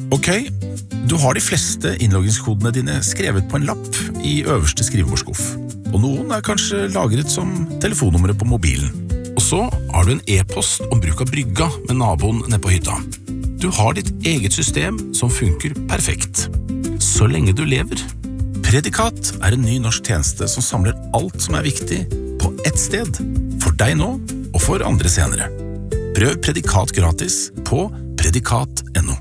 Ok, du har de fleste innloggingskodene dine skrevet på en lapp i øverste skrivebordskuff, og noen kanskje lagret som telefonnummeret på mobilen. Og så har du en e-post om bruk av brygga med naboen nede på hytta. Du har ditt eget system som funker perfekt. Så lenge du lever. Predikat en ny norsk tjeneste som samler alt som viktig på ett sted, for deg nå og for andre senere. Prøv Predikat gratis på predikat.no.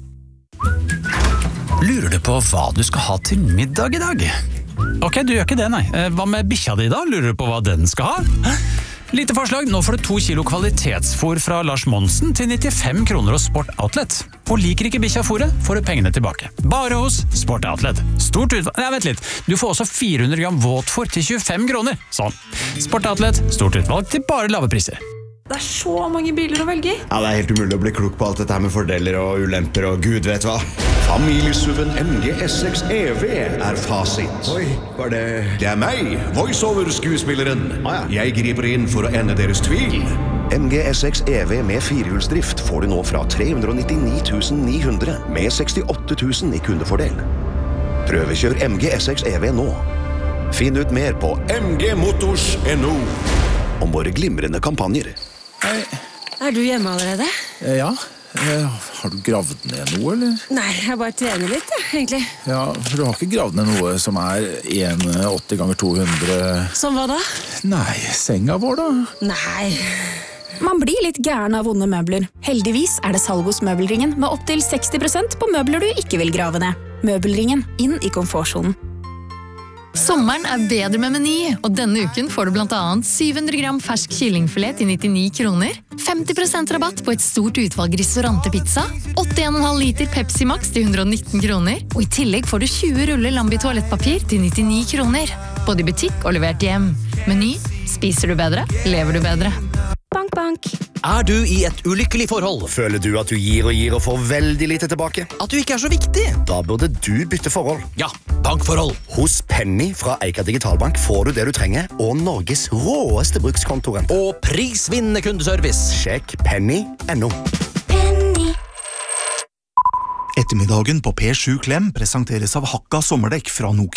Lurer du på hva du skal ha til middag i dag? Ok, du gjør ikke det, nei. Hva med bikkja di da? Lurer du på hva den skal ha? Lite forslag, nå får du 2 kilo kvalitetsfôr fra Lars Monsen til 95 kroner hos Sport Outlet. Og liker ikke bikkja fôret, får du pengene tilbake. Bare hos Sport Outlet. Stort utvalg... Nei, vent litt. Du får også 400 gram våtfôr til 25 kroner. Sånn. Sport Outlet, stort utvalg til bare lave priser. Det så mange biler å velge i. Ja, det helt umulig å bli klok på alt dette her med fordeler og ulemper og gud vet hva. Familiesuven MG S6 EV fasit. Oi, var det... Det meg, voiceover-skuespilleren. Jeg griper inn for å ende deres tvil. MG S6 EV med firehjulsdrift får du nå fra 399 900 med 68 000 i kundefordel. Prøvekjør MG S6 EV nå. Finn ut mer på mgmotors.no om våre glimrende kampanjer. Er du hjemme allerede? Ja. Har du gravd ned noe, eller? Nei, jeg bare trener litt, egentlig. Ja, for du har ikke gravd ned noe som 1,80 ganger 200... Som hva da? Nei, senga vår da? Nei. Man blir litt gæren av vonde møbler. Heldigvis det salg hos Møbelringen med opp til 60% på møbler du ikke vil grave ned. Møbelringen, inn i komfortsonen. Sommeren bedre med Meny, og denne uken får du blant annet 700 gram fersk kyllingfilet til 99 kroner, 50% rabatt på et stort utvalg ristorante-pizza, 81,5 liter Pepsi Max til 119 kroner, og i tillegg får du 20 ruller Lambi toalettpapir til 99 kroner. Både i butikk og levert hjem. Meny, spiser du bedre, lever du bedre. Bank, bank. Du i et ulykkelig forhold? Føler du at du gir og får veldig lite tilbake? At du ikke så viktig? Da burde du bytte forhold. Ja, bankforhold. Hos Penny fra Eika Digitalbank får du det du trenger, og Norges råeste brukskontoren. Og prisvinnende kundeservice. Sjekk penny.no. Ettermiddagen på P7 Klem presenteres av Hakka sommerdekk fra Nokia.